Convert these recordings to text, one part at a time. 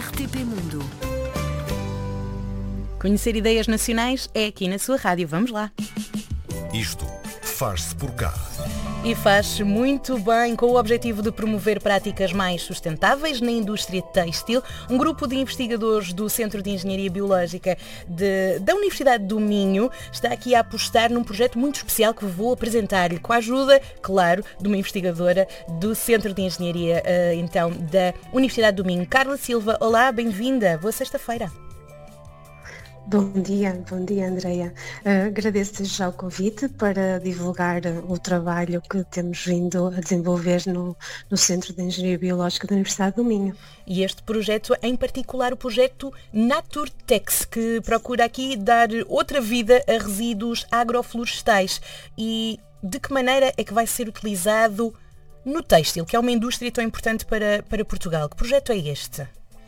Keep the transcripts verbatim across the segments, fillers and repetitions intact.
R T P Mundo. Conhecer ideias nacionais é aqui na sua rádio. Vamos lá. Isto faz-se por cá. E faz muito bem. Com o objetivo de promover práticas mais sustentáveis na indústria têxtil, um grupo de investigadores do Centro de Engenharia Biológica de, da Universidade do Minho está aqui a apostar num projeto muito especial que vou apresentar-lhe, com a ajuda, claro, de uma investigadora do Centro de Engenharia, então, da Universidade do Minho. Carla Silva, olá, bem-vinda. Boa sexta-feira. Bom dia, bom dia Andreia. Uh, agradeço já o convite para divulgar o trabalho que temos vindo a desenvolver no, no Centro de Engenharia Biológica da Universidade do Minho. E este projeto, em particular o projeto Naturtex, que procura aqui dar outra vida a resíduos agroflorestais. E de que maneira é que vai ser utilizado no têxtil, que é uma indústria tão importante para, para Portugal? Que projeto é este?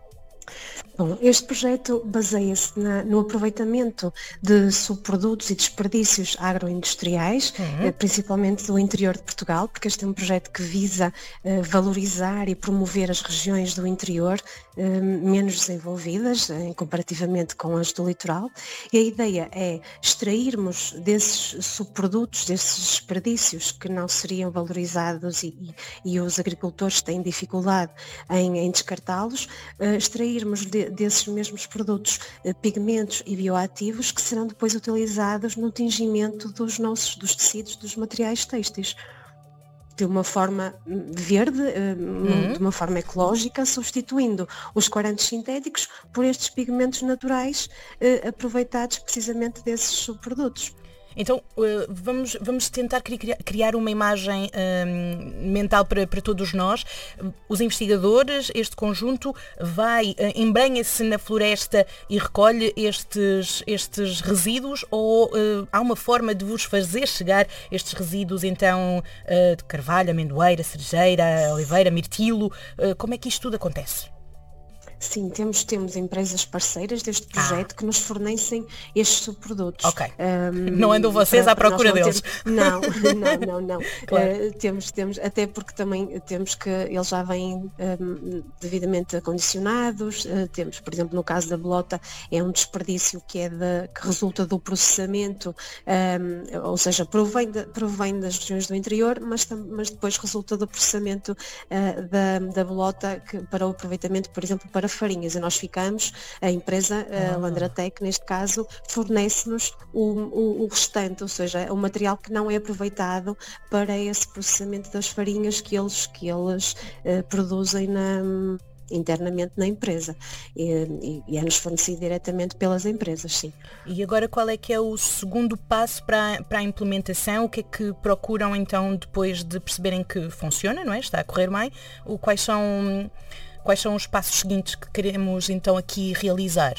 Bom, este projeto baseia-se na, no aproveitamento de subprodutos e desperdícios agroindustriais, uhum. principalmente do interior de Portugal, porque este é um projeto que visa uh, valorizar e promover as regiões do interior uh, menos desenvolvidas, uh, comparativamente com as do litoral, e a ideia é extrairmos desses subprodutos, desses desperdícios que não seriam valorizados e, e, e os agricultores têm dificuldade em, em descartá-los, uh, extrairmos de, desses mesmos produtos, eh, pigmentos e bioativos que serão depois utilizados no tingimento dos nossos dos tecidos, dos materiais têxteis, de uma forma verde, eh, uhum. de uma forma ecológica, substituindo os corantes sintéticos por estes pigmentos naturais eh, aproveitados precisamente desses subprodutos. Então, vamos, vamos tentar criar uma imagem um, mental para, para todos nós. Os investigadores, este conjunto, vai, embrenha-se na floresta e recolhe estes, estes resíduos, ou uh, há uma forma de vos fazer chegar estes resíduos, então, uh, de carvalho, amendoeira, cerejeira, oliveira, mirtilo? Uh, como é que isto tudo acontece? Sim, temos, temos empresas parceiras deste projeto ah. que nos fornecem estes subprodutos. Ok. Um, não andam vocês para, à procura deles? Não, não, não, não. Claro. Uh, temos, temos, até porque também temos que eles já vêm um, devidamente acondicionados. Uh, temos, por exemplo, no caso da bolota, é um desperdício que, é de, que resulta do processamento, um, ou seja, provém, de, provém das regiões do interior, mas, mas depois resulta do processamento uh, da, da bolota que, para o aproveitamento, por exemplo, para farinhas, e nós ficamos, a empresa, a Landratec, neste caso, fornece-nos o, o, o restante, ou seja, o material que não é aproveitado para esse processamento das farinhas que eles, que eles uh, produzem na, internamente na empresa, e, e, e é-nos fornecido diretamente pelas empresas, sim. E agora qual é que é o segundo passo para, para a implementação? O que é que procuram então depois de perceberem que funciona, não é? Está a correr bem? O, quais são... Quais são os passos seguintes que queremos então aqui realizar?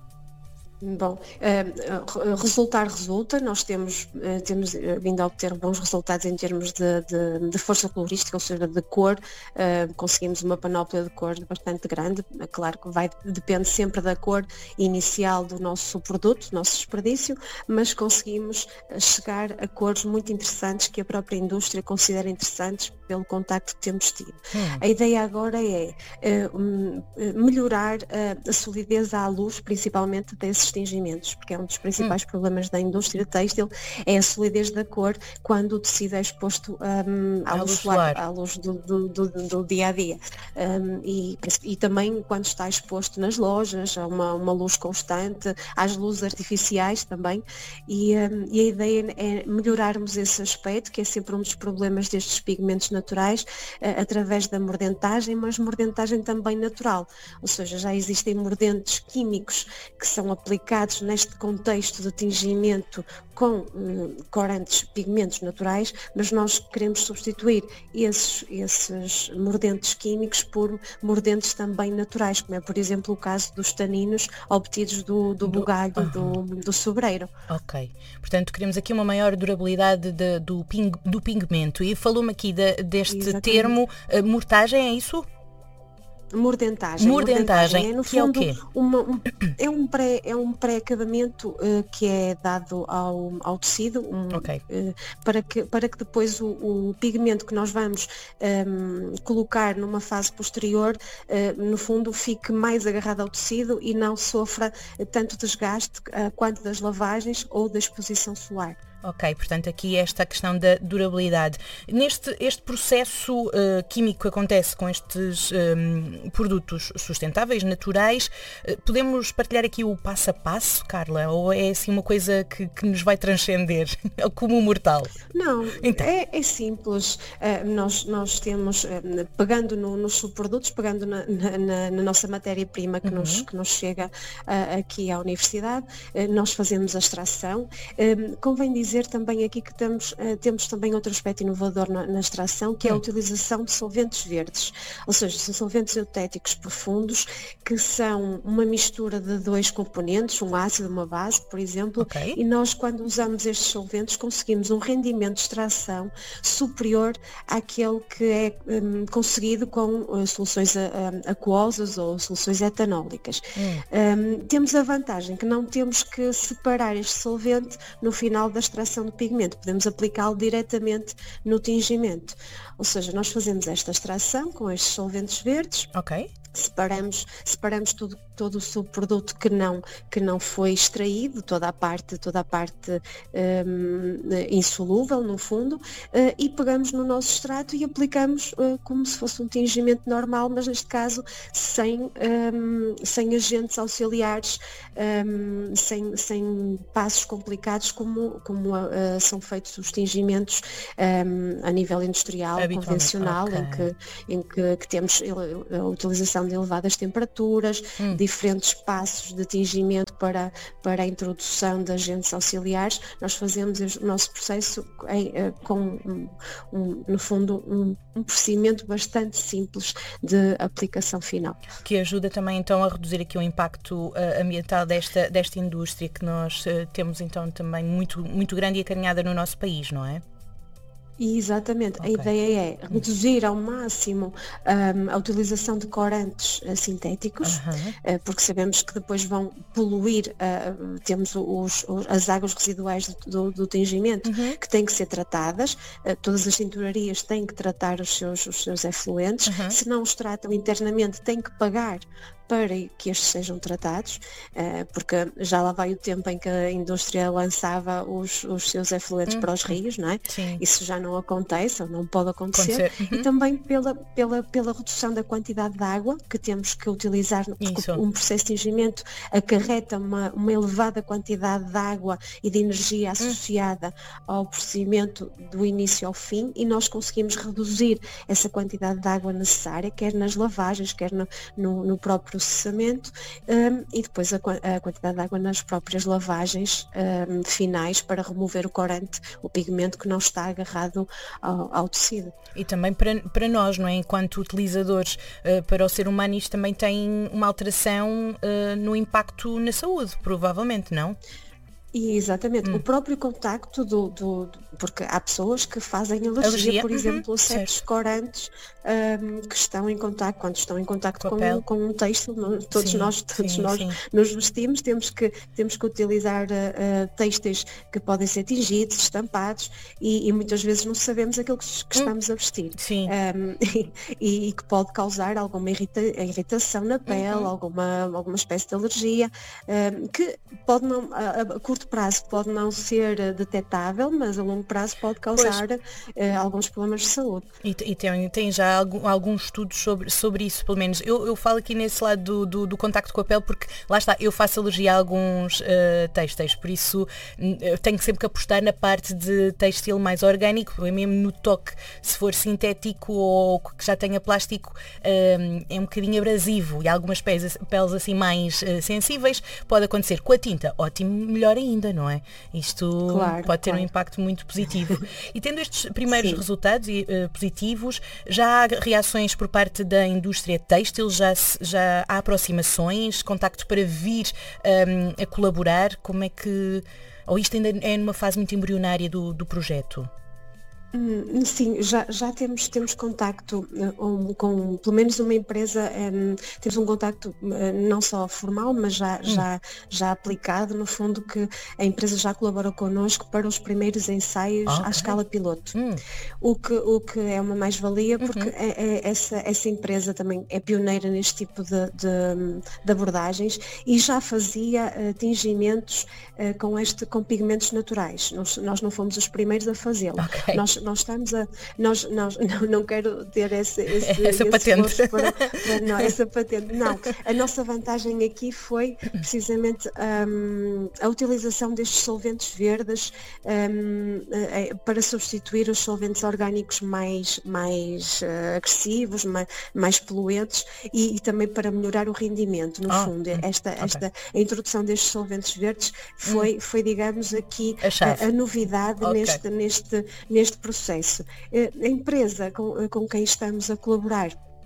Bom, uh, resultar resulta, nós temos, uh, temos vindo a obter bons resultados em termos de, de, de força colorística, ou seja, de cor, uh, conseguimos uma panóplia de cor bastante grande, claro que vai, depende sempre da cor inicial do nosso produto, do nosso desperdício, mas conseguimos chegar a cores muito interessantes que a própria indústria considera interessantes pelo contacto que temos tido. Hum. A ideia agora é uh, um, melhorar uh, a solidez à luz, principalmente desses tingimentos, porque é um dos principais hum. problemas da indústria têxtil, é a solidez da cor quando o tecido é exposto um, à, à luz solar, à luz do, do, do, do dia a dia. Um, e, e também quando está exposto nas lojas, a uma, uma luz constante, às luzes artificiais também, e, um, e a ideia é melhorarmos esse aspecto, que é sempre um dos problemas destes pigmentos naturais, uh, através da mordentagem, mas mordentagem também natural, ou seja, já existem mordentes químicos que são aplicados neste contexto de tingimento com uh, corantes pigmentos naturais, mas nós queremos substituir esses, esses mordentes químicos por mordentes também naturais, como é, por exemplo, o caso dos taninos obtidos do, do, do bugalho uh-huh. do, do sobreiro. Ok. Portanto, queremos aqui uma maior durabilidade de, do, ping, do pigmento. E falou-me aqui de, deste Exatamente. termo, uh, mortagem, é isso? Mordentagem. Mordentagem, é no que é o fundo quê? uma, um, é um pré, é um pré-acabamento uh, que é dado ao, ao tecido um, Ok. uh, para, que, para que depois o, o pigmento que nós vamos um, colocar numa fase posterior, uh, no fundo fique mais agarrado ao tecido e não sofra uh, tanto desgaste uh, quanto das lavagens ou da exposição solar. Ok, portanto aqui esta questão da durabilidade. Neste este processo uh, químico que acontece com estes um, produtos sustentáveis, naturais, uh, podemos partilhar aqui o passo a passo, Carla? Ou é assim uma coisa que, que nos vai transcender como um mortal? Não, então. é, é simples. Uh, nós, nós temos, uh, pegando no, nos subprodutos, pegando na, na, na nossa matéria-prima que, uhum. nos, que nos chega uh, aqui à universidade, uh, nós fazemos a extração. Uh, convém dizer também aqui que temos, uh, temos também outro aspecto inovador na, na extração, que é a utilização de solventes verdes, ou seja, são solventes eutéticos profundos, que são uma mistura de dois componentes, um ácido e uma base, por exemplo, okay. e nós quando usamos estes solventes conseguimos um rendimento de extração superior àquele que é um, conseguido com uh, soluções uh, aquosas ou soluções etanólicas. Hum. Um, temos a vantagem que não temos que separar este solvente no final da extração do pigmento, podemos aplicá-lo diretamente no tingimento. Ou seja, nós fazemos esta extração com estes solventes verdes. Ok. Separamos, separamos tudo, todo o subproduto que não, que não foi extraído, toda a parte, toda a parte um, insolúvel, no fundo, uh, e pegamos no nosso extrato e aplicamos uh, como se fosse um tingimento normal, mas neste caso sem, um, sem agentes auxiliares, um, sem, sem passos complicados como, como uh, são feitos os tingimentos um, a nível industrial, convencional, okay. em, que, em que, que temos a utilização de elevadas temperaturas, hum. diferentes passos de tingimento para, para a introdução de agentes auxiliares. Nós fazemos o nosso processo em, uh, com, um, um, no fundo, um, um procedimento bastante simples de aplicação final. Que ajuda também então a reduzir aqui o impacto uh, ambiental desta, desta indústria que nós uh, temos então também muito, muito grande e acarinhada no nosso país, não é? Exatamente, okay. A ideia é reduzir ao máximo um, a utilização de corantes uh, sintéticos, uh-huh. uh, porque sabemos que depois vão poluir, uh, temos os, os, as águas residuais do, do tingimento uh-huh. que têm que ser tratadas, uh, todas as tinturarias têm que tratar os seus, os seus efluentes, uh-huh. se não os tratam internamente têm que pagar para que estes sejam tratados, porque já lá vai o tempo em que a indústria lançava os, os seus efluentes uhum. para os rios, não é? Sim. Isso já não acontece, ou não pode acontecer. acontecer. Uhum. E também pela, pela, pela redução da quantidade de água que temos que utilizar, porque Isso. um processo de tingimento acarreta uma, uma elevada quantidade de água e de energia associada uhum. ao procedimento do início ao fim, e nós conseguimos reduzir essa quantidade de água necessária, quer nas lavagens, quer no, no, no próprio processamento, um, e depois a, a quantidade de água nas próprias lavagens um, finais para remover o corante, o pigmento que não está agarrado ao, ao tecido. E também para, para nós, não é? Enquanto utilizadores, uh, para o ser humano isto também tem uma alteração uh, no impacto na saúde, provavelmente, não? E exatamente, hum. o próprio contacto do, do, do, porque há pessoas que fazem alergia, alergia? por exemplo, uhum. a certos certo. corantes um, que estão em contacto, quando estão em contacto com, com, com um têxtil, todos sim, nós, todos sim, nós sim. nos vestimos, temos que, temos que utilizar uh, têxteis que podem ser tingidos, estampados, e, e muitas vezes não sabemos aquilo que, que hum. estamos a vestir. Sim. Um, e, e que pode causar alguma irrita, irritação na pele, uhum. alguma, alguma espécie de alergia, um, que pode não, a, a curto prazo pode não ser detectável, mas a longo prazo pode causar uh, alguns problemas de saúde. E, e tem, tem já algum, alguns estudos sobre, sobre isso, pelo menos. Eu, eu falo aqui nesse lado do, do, do contacto com a pele, porque lá está, eu faço alergia a alguns uh, têxteis, por isso eu tenho sempre que apostar na parte de têxtil mais orgânico, mesmo no toque, se for sintético ou que já tenha plástico, uh, é um bocadinho abrasivo, e algumas peles, peles assim mais uh, sensíveis, pode acontecer com a tinta, ótimo, melhor ainda, não é? Isto claro, pode ter claro. um impacto muito positivo. E tendo estes primeiros Sim. resultados uh, positivos, já há reações por parte da indústria têxtil, já, já há aproximações, contacto para vir um, a colaborar, como é que... Ou isto ainda é numa fase muito embrionária do, do projeto? Hum, Sim, já, já temos, temos contacto eh, um, com pelo menos uma empresa, em, temos um contacto eh, não só formal, mas já, Hum. já, já aplicado, no fundo, que a empresa já colaborou connosco para os primeiros ensaios à Ok. escala piloto. Hum. O que, o que é uma mais-valia, porque Uhum. é- é- essa, essa empresa também é pioneira neste tipo de, de- de abordagens e já fazia eh, tingimentos eh, com, este, com pigmentos naturais. Nós, nós não fomos os primeiros a fazê-lo. Ok. Nós, nós estamos a. Nós, nós, não, não quero ter esse, esse, Essa esse patente. esforço para, para- não, essa patente. Não. A nossa vantagem aqui foi precisamente hum, a utilização destes solventes verdes hum, eh, para substituir os solventes orgânicos mais, mais eh, agressivos, mais, mais poluentes e, e também para melhorar o rendimento. No Ah, fundo, hum, esta, ok. esta, a introdução destes solventes verdes foi, foi digamos, aqui A chave. a, a novidade Ok. neste, neste, neste processo. Eh, A empresa com, com quem estamos a colaborar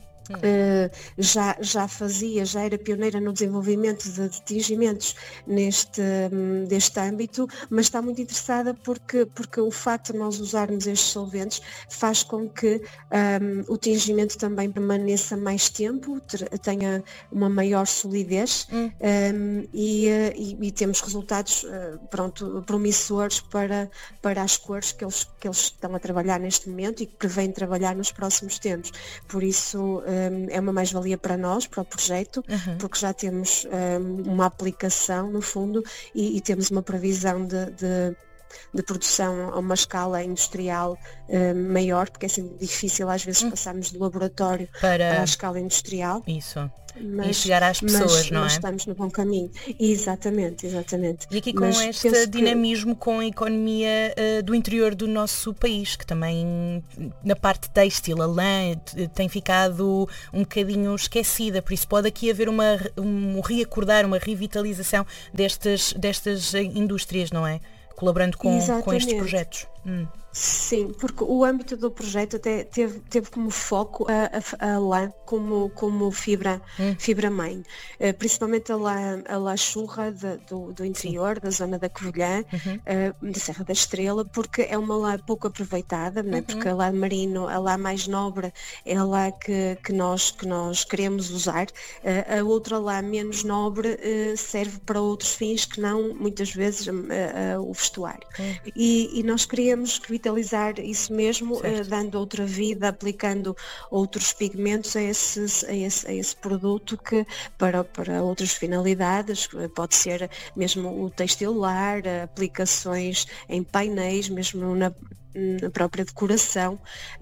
Uh, já, já fazia, já era pioneira no desenvolvimento de, de tingimentos neste, hum, deste âmbito, mas está muito interessada porque, porque o facto de nós usarmos estes solventes faz com que hum, o tingimento também permaneça mais tempo, ter- tenha uma maior solidez Hum. hum, e, eh, e- e temos resultados eh, pronto, promissores para, para as cores que eles, que eles estão a trabalhar neste momento e que prevêem trabalhar nos próximos tempos. Por isso hum, é uma mais-valia para nós, para o projeto, Uhum. porque já temos hum, uma aplicação no fundo e, e temos uma previsão de, de- de produção a uma escala industrial hum, maior, porque é sempre difícil às vezes passarmos do laboratório para a Para escala industrial. isso. E Mas, chegar às pessoas, mas não nós é? estamos no bom caminho. Exatamente, exatamente. E aqui com Mas este penso que- dinamismo com a economia eh, do interior do nosso país, que também na parte têxtil, a lã t- tem ficado um bocadinho esquecida, por isso pode aqui haver uma, re- um reacordar, uma revitalização destas, destas eh, indústrias, não é? Colaborando com, com estes Exatamente. projetos. Hum. Sim, porque o âmbito do projeto até teve, teve como foco a, a, a lã como, como fibra, fibra mãe, Eh, principalmente a lã, a lã churra de- do, do interior, da zona da Covilhã, eh, da Serra da Estrela, porque é uma lã pouco aproveitada, né? Porque a lã merino, a lã mais nobre, é a lã que, que, nós, que nós queremos usar. Eh, a outra lã menos nobre eh, serve para outros fins que não, muitas vezes, eh, eh, o vestuário. E, e nós queríamos revitalizar isso mesmo, eh, Certo. dando outra vida, aplicando outros pigmentos a, esses, a, esse, a esse produto que para, para outras finalidades, eh, pode ser mesmo o textilar, eh, aplicações em painéis, mesmo na na própria decoração,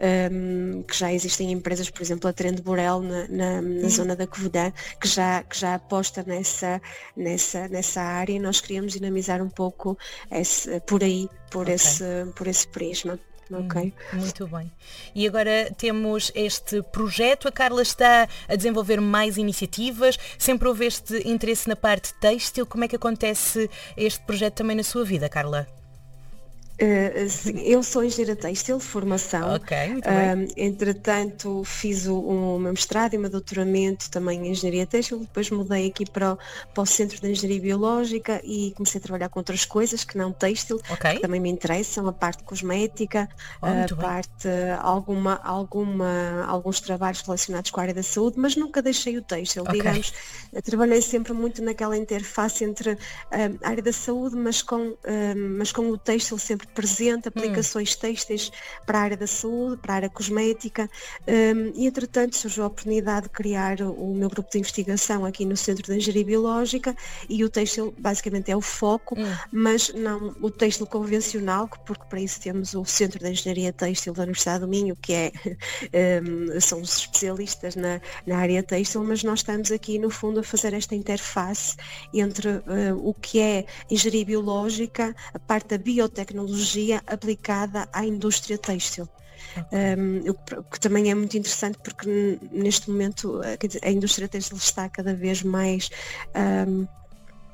um, que já existem empresas, por exemplo a Trend Borel na, na, na zona da Covilhã, que já, que já aposta nessa, nessa, nessa área e nós queríamos dinamizar um pouco esse, por aí, por, Ok. esse, por esse prisma. Ok. Muito bem. E agora temos este projeto, a Carla está a desenvolver mais iniciativas, sempre houve este interesse na parte têxtil, como é que acontece este projeto também na sua vida, Carla? Uh, sim, eu sou engenheira têxtil de formação. Ok, muito bem. Um, entretanto fiz o, um meu mestrado e o meu doutoramento também em engenharia têxtil, depois mudei aqui para o, para o Centro de Engenharia Biológica e comecei a trabalhar com outras coisas que não têxtil, Ok. que também me interessam, a parte cosmética, Oh, a muito bem. parte, alguma, alguma, alguns trabalhos relacionados com a área da saúde, mas nunca deixei o têxtil, Ok. digamos. Eu trabalhei sempre muito naquela interface entre um, a área da saúde, mas com, um, mas com o têxtil sempre presente, aplicações têxteis para a área da saúde, para a área cosmética, um, e entretanto surgiu a oportunidade de criar o meu grupo de investigação aqui no Centro de Engenharia Biológica e o têxtil basicamente é o foco, mas não o têxtil convencional, porque para isso temos o Centro de Engenharia Têxtil da Universidade do Minho, que é, um, são os especialistas na, na área têxtil, mas nós estamos aqui no fundo a fazer esta interface entre uh, o que é engenharia biológica, a parte da biotecnologia aplicada à indústria têxtil. Um, o que, que também é muito interessante porque n- neste momento quer dizer, a indústria têxtil está cada vez mais um,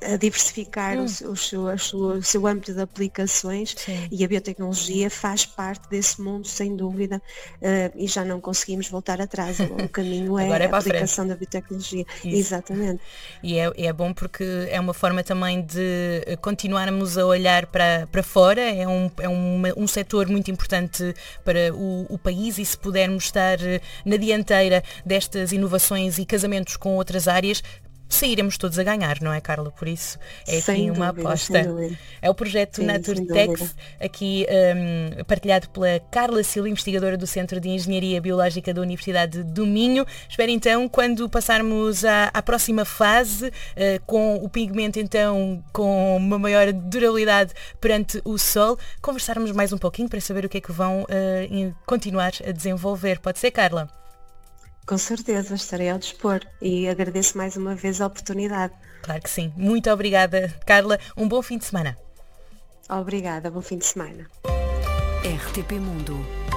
a diversificar hum. o, seu, o, seu, o, seu, o seu âmbito de aplicações. Sim. E a biotecnologia faz parte desse mundo, sem dúvida, uh, e já não conseguimos voltar atrás. O caminho é, é a aplicação da biotecnologia. Isso. Exatamente. E é, é bom porque é uma forma também de continuarmos a olhar para, para fora, é, um, é um, um setor muito importante para o, o país, e se pudermos estar na dianteira destas inovações e casamentos com outras áreas, sairemos todos a ganhar, não é, Carla? Por isso é sem aqui uma dúvida, aposta. É o projeto Naturtex, aqui um, partilhado pela Carla Silva, investigadora do Centro de Engenharia Biológica da Universidade do Minho. Espero então, quando passarmos à, à próxima fase, uh, com o pigmento então com uma maior durabilidade perante o sol, conversarmos mais um pouquinho para saber o que é que vão uh, continuar a desenvolver. Pode ser, Carla? Com certeza, estarei ao dispor e agradeço mais uma vez a oportunidade. Claro que sim. Muito obrigada, Carla. Um bom fim de semana. Obrigada, bom fim de semana. R T P Mundo.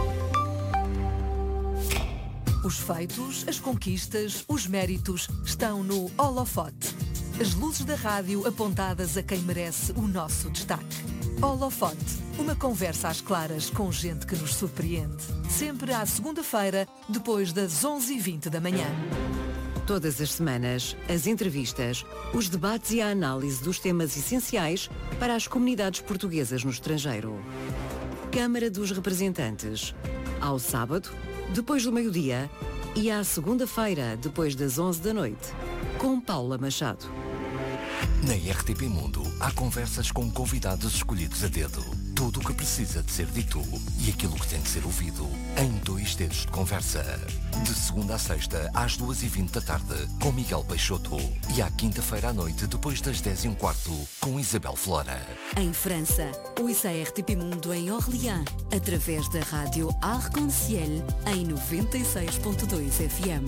Os feitos, as conquistas, os méritos estão no holofote. As luzes da rádio apontadas a quem merece o nosso destaque. Holofote, uma conversa às claras com gente que nos surpreende. Sempre à segunda-feira, depois das onze e vinte da manhã. Todas as semanas, as entrevistas, os debates e a análise dos temas essenciais para as comunidades portuguesas no estrangeiro. Câmara dos Representantes, ao sábado, depois do meio-dia, e à segunda-feira, depois das onze da noite, com Paula Machado. Na R T P Mundo há conversas com convidados escolhidos a dedo. Tudo o que precisa de ser dito e aquilo que tem de ser ouvido em dois dedos de conversa. De segunda a sexta às duas e vinte da tarde com Miguel Peixoto e à quinta-feira à noite depois das dez e um quarto com Isabel Flora. Em França, ouça a R T P Mundo em Orléans através da rádio Arc-en-Ciel em noventa e seis ponto dois F M.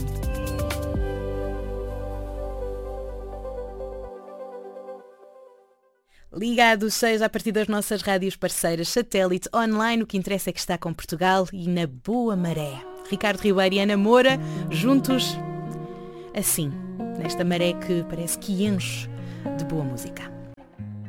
Ligado seja a partir das nossas rádios parceiras, satélite, online, o que interessa é que está com Portugal e na boa maré. Ricardo Ribeiro e Ana Moura, juntos, assim, nesta maré que parece que enche de boa música.